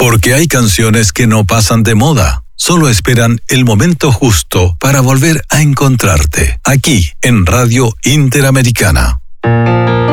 Porque hay canciones que no pasan de moda. Solo esperan el momento justo para volver a encontrarte. Aquí, en Radio Interamericana.